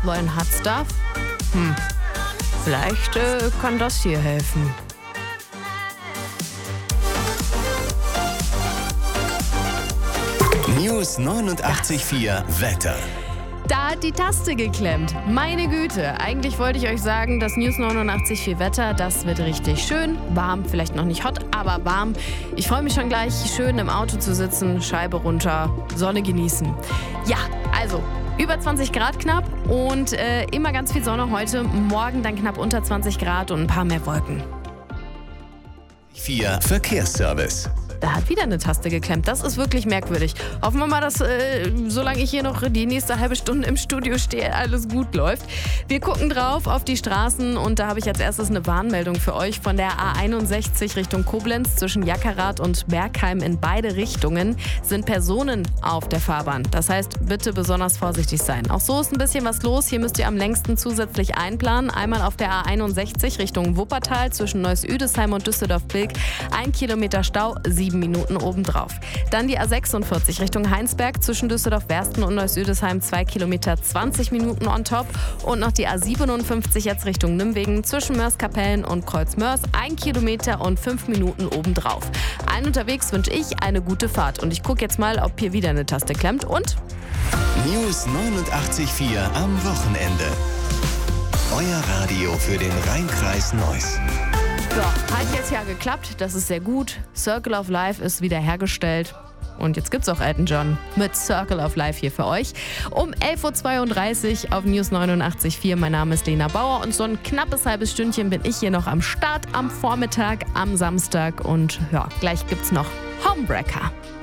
wollen Hot Stuff? Vielleicht kann das hier helfen. News 89.4 Wetter. Da hat die Taste geklemmt. Meine Güte. Eigentlich wollte ich euch sagen, das News 89.4 Wetter, das wird richtig schön. Warm, vielleicht noch nicht hot, aber warm. Ich freue mich schon gleich, schön im Auto zu sitzen, Scheibe runter, Sonne genießen. Ja, also über 20 Grad knapp und immer ganz viel Sonne heute. Morgen dann knapp unter 20 Grad und ein paar mehr Wolken. 4 Verkehrsservice. Da hat wieder eine Taste geklemmt. Das ist wirklich merkwürdig. Hoffen wir mal, dass solange ich hier noch die nächste halbe Stunde im Studio stehe, alles gut läuft. Wir gucken drauf auf die Straßen und da habe ich als erstes eine Warnmeldung für euch von der A61 Richtung Koblenz zwischen Jackerath und Bergheim in beide Richtungen sind Personen auf der Fahrbahn. Das heißt, bitte besonders vorsichtig sein. Auch so ist ein bisschen was los. Hier müsst ihr am längsten zusätzlich einplanen. Einmal auf der A61 Richtung Wuppertal zwischen Neuss-Üdesheim und Düsseldorf-Bilk. 1 Kilometer Stau, 7 Minuten obendrauf. Dann die A46 Richtung Heinsberg zwischen Düsseldorf-Wersten und Neuss-Üdesheim 2 Kilometer 20 Minuten on top. Und noch die A57 jetzt Richtung Nimwegen zwischen Mörs-Kapellen und Kreuz-Mörs 1 Kilometer und 5 Minuten obendrauf. Allen unterwegs wünsche ich eine gute Fahrt. Und ich gucke jetzt mal, ob hier wieder eine Taste klemmt und... News 89.4 am Wochenende. Euer Radio für den Rhein-Kreis Neuss. So, hat jetzt ja geklappt, das ist sehr gut. Circle of Life ist wieder hergestellt. Und jetzt gibt's auch Elton John mit Circle of Life hier für euch. Um 11.32 Uhr auf News 89.4. Mein Name ist Lena Bauer und so ein knappes halbes Stündchen bin ich hier noch am Start am Vormittag, am Samstag. Und ja, gleich gibt's noch Homebreaker.